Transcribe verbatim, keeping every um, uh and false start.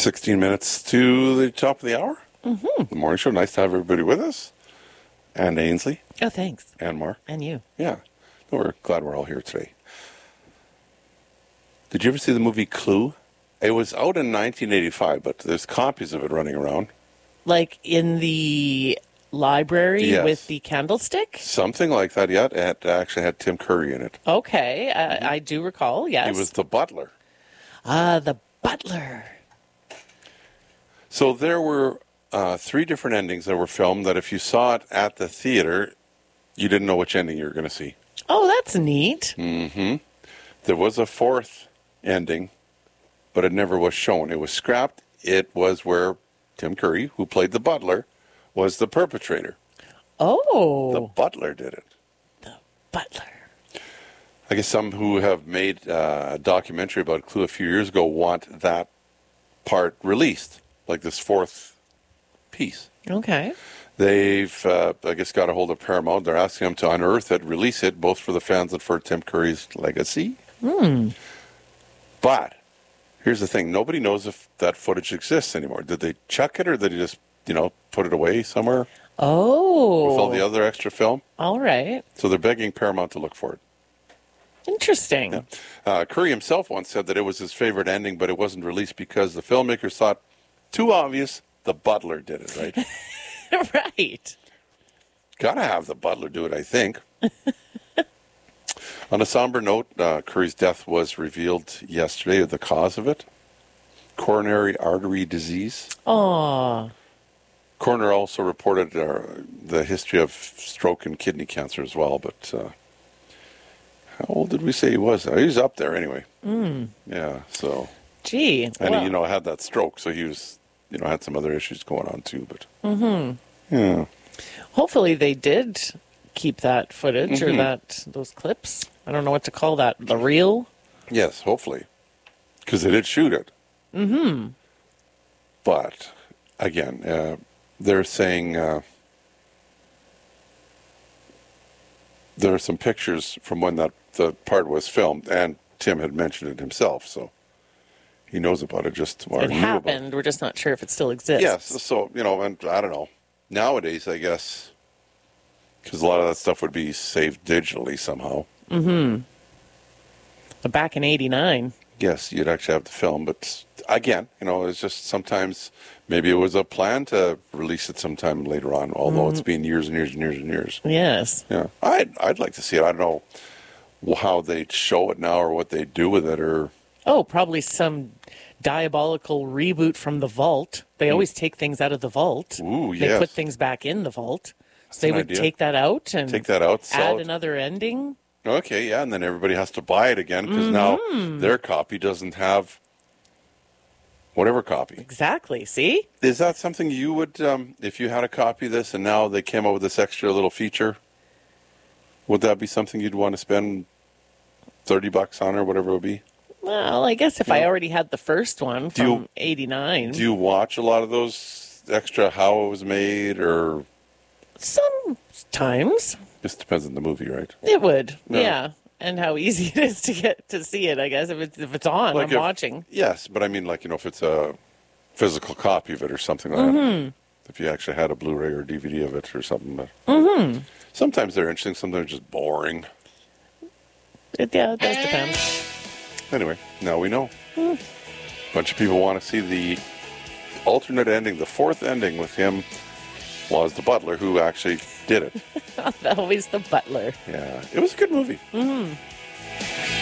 sixteen minutes to the top of the hour. Mm-hmm. The morning show. Nice to have everybody with us. And Ainsley. Oh, thanks. And Mark. And you. Yeah. No, we're glad we're all here today. Did you ever see the movie Clue? It was out in nineteen eighty-five, but there's copies of it running around. Like in the library Yes. with the candlestick? Something like that, yeah. It had, actually had Tim Curry in it. Okay. Uh, I do recall, yes. He was the butler. Ah, the butler. So there were uh, three different endings that were filmed that if you saw it at the theater, you didn't know which ending you were going to see. Oh, that's neat. Mm-hmm. There was a fourth ending, but it never was shown. It was scrapped. It was where Tim Curry, who played the butler, was the perpetrator. Oh. The butler did it. The butler. I guess some who have made uh, a documentary about Clue a few years ago want that part released, like this fourth piece. Okay. They've, uh, I guess, got a hold of Paramount. They're asking them to unearth it, release it, both for the fans and for Tim Curry's legacy. Hmm. But here's the thing. Nobody knows if that footage exists anymore. Did they chuck it or did they just, you know, put it away somewhere Oh. with all the other extra film? All right. So they're begging Paramount to look for it. Interesting. Yeah. Uh, Curry himself once said that it was his favorite ending, but it wasn't released because the filmmakers thought, too obvious, the butler did it, right? Right. Got to have the butler do it, I think. On a somber note, uh, Curry's death was revealed yesterday, the cause of it. Coronary artery disease. Aw. Coroner also reported uh, the history of stroke and kidney cancer as well, but uh, how old did we say he was? Uh, he was up there anyway. Mm. Yeah, so. Gee. And well. he, you know, had that stroke, so he was, you know, had some other issues going on too, but. Mm-hmm. Yeah. Hopefully they did keep that footage Mm-hmm. or that those clips. I don't know what to call that. The reel? Yes, hopefully. Because they did shoot it. Mm-hmm. But, again, uh, they're saying uh, there are some pictures from when that the part was filmed, and Tim had mentioned it himself, so he knows about it just or It knew about happened. it. We're just not sure if it still exists. Yes, so, you know, and I don't know. Nowadays, I guess, because a lot of that stuff would be saved digitally somehow. Mm-hmm. But back in eighty-nine. Yes, you'd actually have the film, but again, you know, it's just sometimes maybe it was a plan to release it sometime later on, although Mm. it's been years and years and years and years. Yes. Yeah, I'd I'd like to see it. I don't know how they show it now or what they do with it, or Oh, probably some diabolical reboot from the vault. They always take things out of the vault. Ooh, They yes. put things back in the vault. That's So they an would idea. take that out and take that out, sell add it. another ending. Okay, yeah, and then everybody has to buy it again because now Mm-hmm. their copy doesn't have whatever copy. Exactly. See? Is that something you would, um, if you had a copy of this and now they came up with this extra little feature, would that be something you'd want to spend thirty bucks on or whatever it would be? Well, I guess if I Yeah. already had the first one Do you- from eighty-nine. Do you watch a lot of those extra how it was made, or Sometimes just depends on the movie, right? it would. No. Yeah. And how easy it is to get to see it, I guess. If it's, if it's on, Like I'm if- watching. Yes, but I mean, like, you know, if it's a physical copy of it or something like Mm-hmm. that. If you actually had a Blu-ray or D V D of it or something. But Mm-hmm. sometimes they're interesting, sometimes just boring. It, yeah, it does depend. Anyway, now we know. Hmm. A bunch of people want to see the alternate ending, the fourth ending with him was the butler who actually did it. Always the butler. Yeah, it was a good movie. Mm-hmm.